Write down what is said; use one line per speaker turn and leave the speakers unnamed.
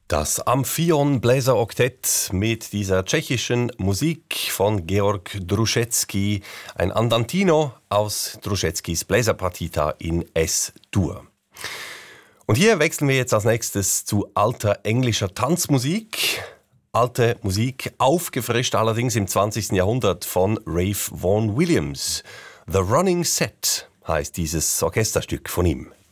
Das Amphion Bläseroktett mit dieser tschechischen Musik von Georg Druschetsky, ein Andantino aus Druscheckis Bläserpartita in S-Dur. Und hier wechseln wir jetzt als nächstes zu alter englischer Tanzmusik. Alte Musik, aufgefrischt allerdings im 20. Jahrhundert von Ralph Vaughan Williams. The Running Set heißt dieses Orchesterstück von ihm.